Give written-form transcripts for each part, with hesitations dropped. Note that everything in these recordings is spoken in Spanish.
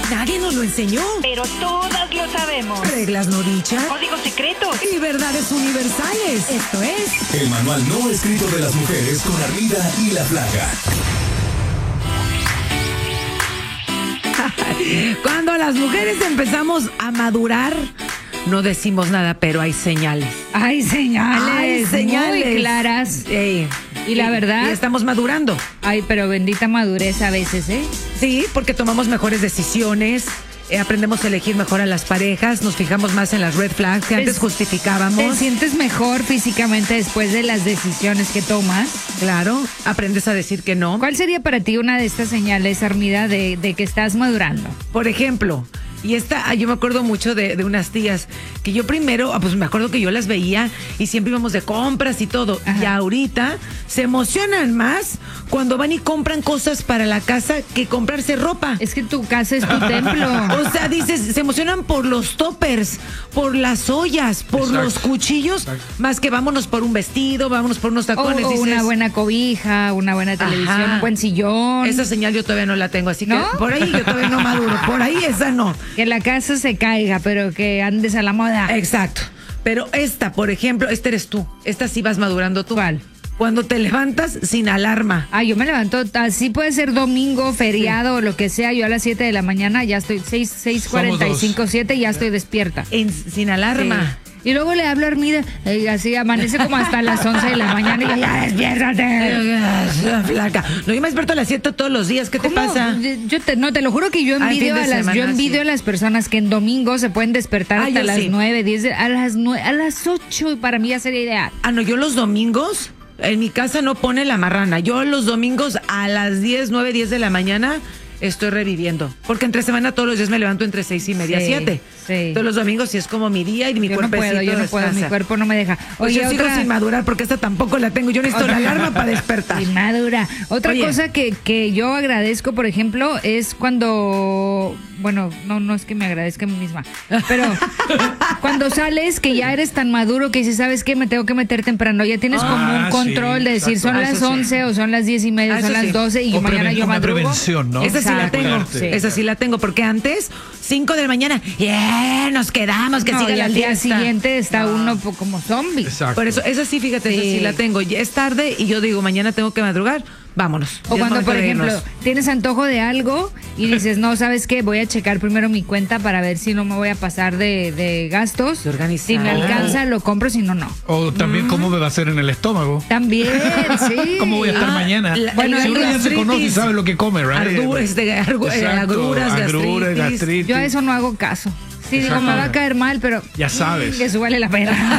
Nadie nos lo enseñó. Pero todas lo sabemos. Reglas no dichas. Códigos secretos. Y verdades universales. Esto es El manual no escrito de las mujeres con Armida y la Flaca. Cuando las mujeres empezamos a madurar, no decimos nada, pero hay señales. Hay señales, muy claras. Y la verdad, y estamos madurando. ay, pero bendita madurez a veces, ¿eh? Sí, porque tomamos mejores decisiones, aprendemos a elegir mejor a las parejas, nos fijamos más en las red flags que antes ¿Te justificábamos. sientes mejor físicamente después de las decisiones que tomas? Claro, aprendes a decir que no. ¿Cuál sería para ti una de estas señales, Armida, de que estás madurando? Por ejemplo, y yo me acuerdo mucho de unas tías que yo primero, pues me acuerdo que yo las veía y siempre íbamos de compras y todo. Ajá. Y ahorita se emocionan más cuando van y compran cosas para la casa que comprarse ropa. Es que tu casa es tu templo. O sea, dices, se emocionan por los toppers, por las ollas, por Exacto. los cuchillos, más que vámonos por un vestido, vámonos por unos O, tacones. o dices, una buena cobija, una buena televisión, Ajá. un buen sillón. esa señal yo todavía no la tengo, así que ¿No? por ahí yo todavía no maduro, por ahí esa no. Que la casa se caiga, pero que andes a la moda. Exacto. Pero esta, por ejemplo, esta eres tú. Esta sí vas madurando tú. ¿Cuál? Cuando te levantas sin alarma. Ah, yo me levanto, así puede ser domingo, feriado o lo que sea, yo a las 7 de la mañana ya estoy, 6:45, 7, ya estoy despierta. Sin alarma. Sí. Y luego le hablo a Armida, así amanece como hasta las 11 de la mañana y yo, ya despiértate. Flaca. No, yo me despierto a las 7 todos los días. ¿Qué te ¿Cómo? pasa? No, te lo juro que yo Ah, envidio, fin de semana, yo envidio sí. a las personas que en domingo se pueden despertar Ah, hasta yo las sí. 9, 10, a las 8 para mí ya sería ideal. Ah, no, yo los domingos, en mi casa no pone la marrana. Yo los domingos a las 9, 10 de la mañana estoy reviviendo. Porque entre semana todos los días me levanto entre 6:30, Sí, 7. sí. Todos los domingos sí es como mi día y mi Yo no cuerpecito puedo, mi descansa. cuerpo no me deja. Pues yo sigo sin madurar porque esta tampoco la tengo. Yo necesito la alarma para despertar. Inmadura. Otra Oye. cosa que yo agradezco, por ejemplo, es cuando, bueno, no es que me agradezca a mí misma, pero cuando sales que ya eres tan maduro que dices, ¿sabes qué? Me tengo que meter temprano. Ya tienes como un sí, control de decir, exacto. son las Eso sí. 11 o son las 10:30, Ah, son eso las sí. 12 y O mañana yo una madrugo. prevención, ¿no? Esa sí la Exacto, tengo. sí. Esa sí la tengo porque antes, 5 de la mañana, nos quedamos, que No, siga y la al día fiesta. siguiente está uno como zombie. Exacto. Por eso, esa sí, fíjate, esa sí Sí. la tengo. Ya es tarde y yo digo, mañana tengo que madrugar, vámonos. O Ya es cuando, momento por de ejemplo, irnos. tienes antojo de algo y dices, no, ¿sabes qué? Voy a checar primero mi cuenta para ver si no me voy a pasar de gastos. De organizar. Si me alcanza, lo compro, si no, no. O también cómo me va a hacer en el estómago. También, sí. ¿Cómo voy a estar mañana? bueno, si uno ya se gastritis. conoce y sabe lo que come, ¿right? Agruras, agruras, gastritis. Yo a eso no hago caso. Sí, digo, me va a caer mal, pero Ya sabes. que eso vale la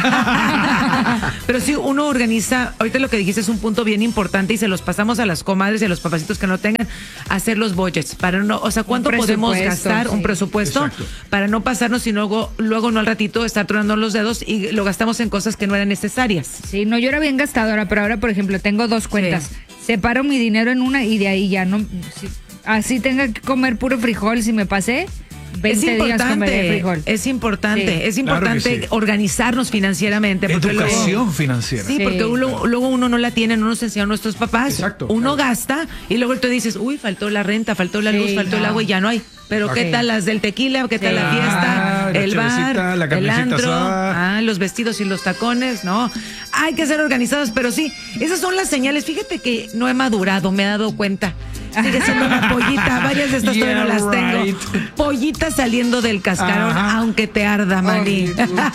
pena. Pero sí, uno organiza, ahorita lo que dijiste es un punto bien importante y se los pasamos a las comadres y a los papacitos que no tengan, hacer los budgets, para no, o sea, cuánto podemos presupuesto, gastar, sí. un presupuesto, Exacto. para no pasarnos y luego no al ratito estar tronando los dedos y lo gastamos en cosas que no eran necesarias. Sí, no, yo era bien gastadora, pero ahora, por ejemplo, tengo 2 cuentas. Separo mi dinero en una y de ahí ya no. Así tenga que comer puro frijol si me pasé. 20 días comeré frijol. Es importante, Sí. es importante Claro que sí. organizarnos financieramente. Porque Educación financiera. Sí, porque Sí. luego uno no la tiene, no nos enseñaron nuestros papás. Exacto, Uno claro. gasta y luego tú dices, uy, faltó la renta, faltó la luz, Sí, faltó el no. agua y ya no hay. Pero ¿qué Sí. tal las del tequila? ¿Qué tal Sí. la fiesta? Ah, la El chevecita, bar, la el carnecita antro, asada. los vestidos y los tacones, ¿no? Hay que ser organizados, pero sí, esas son las señales. Fíjate que no he madurado, me he dado cuenta. Sigue siendo una pollita, varias de estas todavía no las Yeah, tengo. right. Pollita saliendo del cascarón, Ajá. aunque te arda, Mani. Ay,